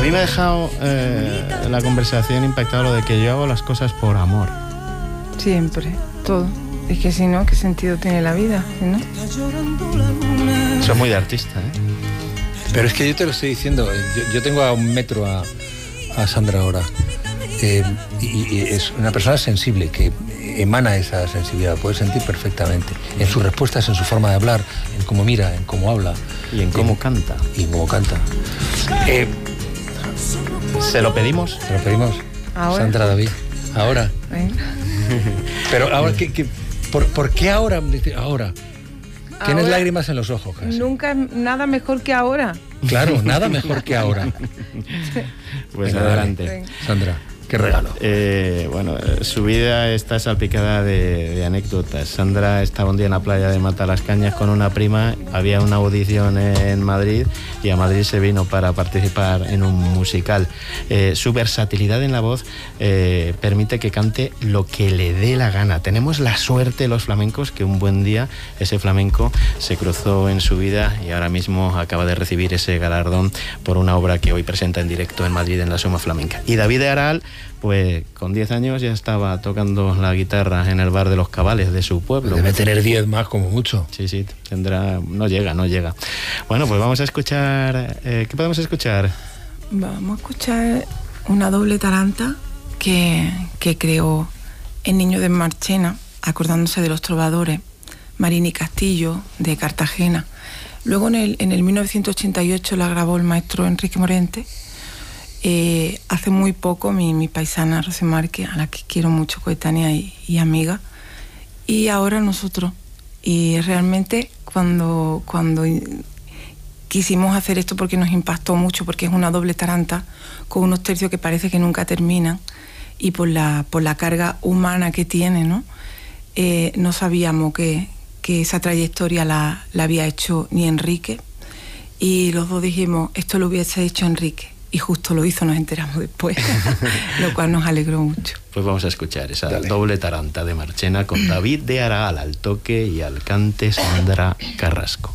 mí me ha dejado la conversación impactado lo de que yo hago las cosas por amor. Siempre, todo. Es que si no, ¿qué sentido tiene la vida? ¿Sí, no? Eso es muy de artista, ¿eh? Pero es que yo te lo estoy diciendo, yo tengo a 1 metro a Sandra ahora, y es una persona sensible, que emana esa sensibilidad, puede sentir perfectamente, en sus respuestas, en su forma de hablar, en cómo mira, en cómo habla. Y en cómo canta. Y en cómo canta. ¿Se lo pedimos? ¿Se lo pedimos? ¿Ahora? Sandra David, ahora. Venga. Pero ahora, ¿por qué ahora? Ahora. Tienes Ahora, lágrimas en los ojos, casi. Nunca nada mejor que ahora. Claro, nada mejor que ahora. Pues venga, adelante. Venga. Sandra, qué regalo. Bueno, su vida está salpicada de anécdotas. Sandra estaba un día en la playa de Matalascañas con una prima, había una audición en Madrid y a Madrid se vino para participar en un musical. Su versatilidad en la voz permite que cante lo que le dé la gana. Tenemos la suerte los flamencos que un buen día ese flamenco se cruzó en su vida y ahora mismo acaba de recibir ese galardón por una obra que hoy presenta en directo en Madrid en la Soma Flamenca. Y David de Aral, pues con 10 años ya estaba tocando la guitarra en el bar de los Cabales de su pueblo. Debe tener 10 más como mucho. Sí, tendrá... No llega. Bueno, pues vamos a escuchar... ¿qué podemos escuchar? Vamos a escuchar una doble taranta que creó el niño de Marchena, acordándose de los trovadores, Marini Castillo, de Cartagena. Luego en el 1988 la grabó el maestro Enrique Morente. Hace muy poco mi paisana Rosy Márquez, a la que quiero mucho, coetánea y amiga, y ahora nosotros. Y realmente cuando quisimos hacer esto, porque nos impactó mucho, porque es una doble taranta con unos tercios que parece que nunca terminan, y por la carga humana que tiene, ¿no? No sabíamos que esa trayectoria la había hecho ni Enrique, y los dos dijimos, esto lo hubiese hecho Enrique. Y justo lo hizo, nos enteramos después, lo cual nos alegró mucho. Pues vamos a escuchar esa doble taranta de Marchena con David de Aral al toque y al cante Sandra Carrasco.